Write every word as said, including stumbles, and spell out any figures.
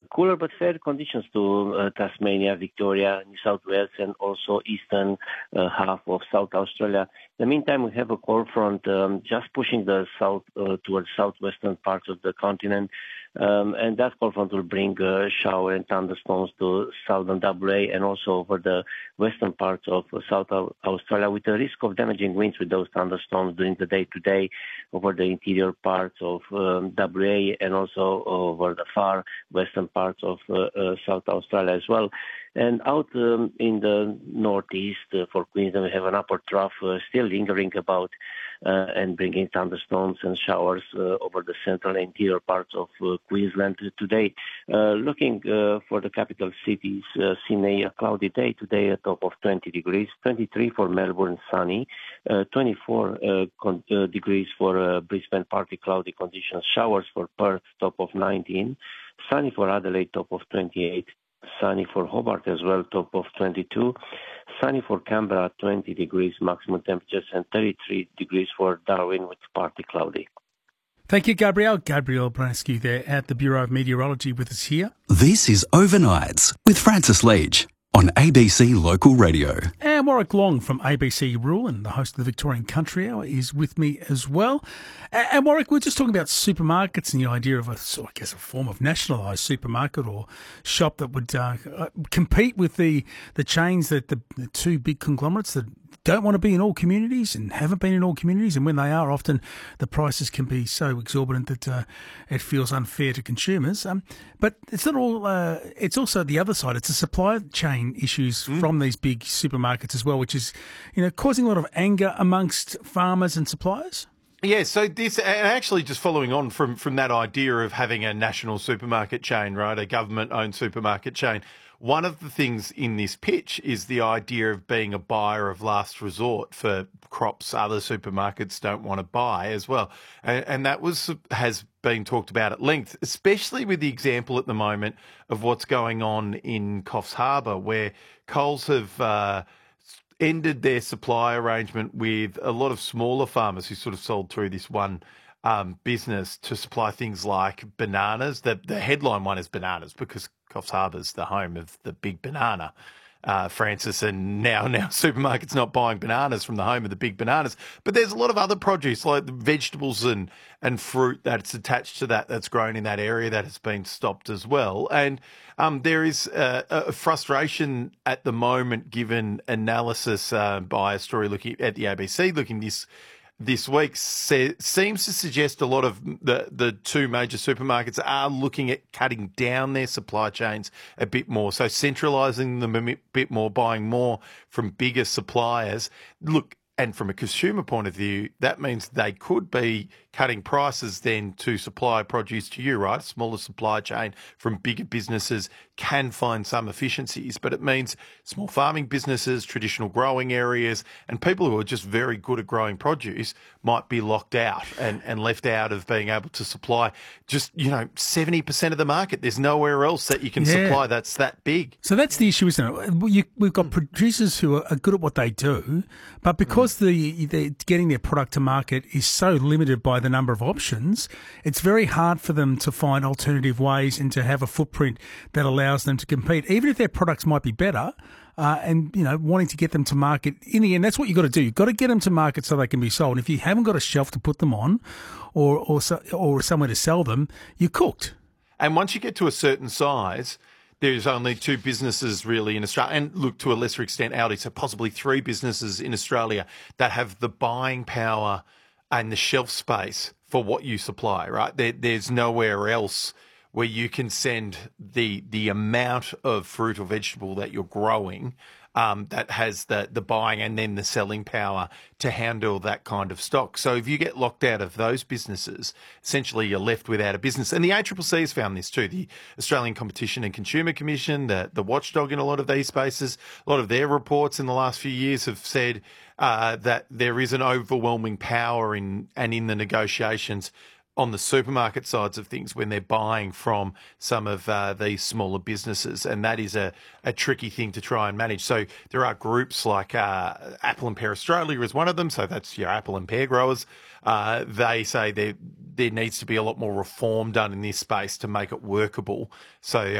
cooler but fair conditions to uh, Tasmania, Victoria, New South Wales, and also eastern uh, half of South Australia. In the meantime, we have a cold front um, just pushing the south uh, towards southwestern parts of the continent. Um, and that cold front will bring uh, shower and thunderstorms to southern W A and also over the western parts of uh, South Australia, with the risk of damaging winds with those thunderstorms during the day today over the interior parts of um, W A and also over the far western parts of uh, uh, South Australia as well. And out um, in the northeast uh, for Queensland, we have an upper trough uh, still lingering about uh, and bringing thunderstorms and showers uh, over the central and interior parts of uh, Queensland today. Uh, looking uh, for the capital cities, uh, Sydney, a cloudy day today, a top of twenty degrees, twenty-three for Melbourne, sunny, uh, twenty-four uh, con- uh, degrees for uh, Brisbane, partly cloudy conditions, showers for Perth, top of nineteen, sunny for Adelaide, top of twenty-eight, sunny for Hobart as well, top of twenty-two. Sunny for Canberra, twenty degrees maximum temperatures, and thirty-three degrees for Darwin with partly cloudy. Thank you, Gabrielle. Gabrielle Bransky there at the Bureau of Meteorology with us here. This is Overnights with Francis Leach on A B C Local Radio. And Warwick Long from A B C Rural and the host of the Victorian Country Hour is with me as well. And Warwick, we're just talking about supermarkets and the idea of a, so I guess, a form of nationalised supermarket or shop that would uh, compete with the, the chains that the, the two big conglomerates that don't want to be in all communities and haven't been in all communities, and when they are, often the prices can be so exorbitant that uh, it feels unfair to consumers. Um, but it's not all. Uh, it's also the other side. It's the supply chain issues mm. from these big supermarkets as well, which is, you know, causing a lot of anger amongst farmers and suppliers. Yeah, so this, and actually just following on from, from that idea of having a national supermarket chain, right, a government-owned supermarket chain, one of the things in this pitch is the idea of being a buyer of last resort for crops other supermarkets don't want to buy as well. And, and that was has been talked about at length, especially with the example at the moment of what's going on in Coffs Harbour, where Coles have uh, ended their supply arrangement with a lot of smaller farmers who sort of sold through this one um, business to supply things like bananas. The, the headline one is bananas because Coffs Harbour's the home of the big banana, uh, Francis, and now now supermarkets not buying bananas from the home of the big bananas. But there's a lot of other produce like the vegetables and, and fruit that's attached to that that's grown in that area that has been stopped as well. And um, there is uh, a frustration at the moment given analysis uh, by a story looking at the A B C looking this this week se- seems to suggest a lot of the, the two major supermarkets are looking at cutting down their supply chains a bit more, so centralising them a bit more, buying more from bigger suppliers. Look, and from a consumer point of view, that means they could be cutting prices then to supply produce to you, right? A smaller supply chain from bigger businesses can find some efficiencies, but it means small farming businesses, traditional growing areas, and people who are just very good at growing produce might be locked out and, and left out of being able to supply just, you know, seventy percent of the market. There's nowhere else that you can yeah. supply that's that big. So that's the issue, isn't it? You, we've got producers who are good at what they do, but because mm. the they're getting their product to market is so limited by the number of options, it's very hard for them to find alternative ways and to have a footprint that allows them to compete, even if their products might be better. Uh, and, you know, wanting to get them to market, in the end, that's what you've got to do. You've got to get them to market so they can be sold. If you haven't got a shelf to put them on or or, so, or somewhere to sell them, you're cooked. And once you get to a certain size, there's only two businesses really in Australia, and look, to a lesser extent, Aldi, so possibly three businesses in Australia that have the buying power and the shelf space for what you supply, right? There, there's nowhere else where you can send the the amount of fruit or vegetable that you're growing um, that has the, the buying and then the selling power to handle that kind of stock. So if you get locked out of those businesses, essentially you're left without a business. And the A C C C has found this too. The Australian Competition and Consumer Commission, the, the watchdog in a lot of these spaces, a lot of their reports in the last few years have said uh, that there is an overwhelming power in and in the negotiations on the supermarket sides of things when they're buying from some of uh, these smaller businesses, and that is a, a tricky thing to try and manage. So there are groups like uh, Apple and Pear Australia is one of them, so that's your apple and pear growers. Uh, they say there there needs to be a lot more reform done in this space to make it workable so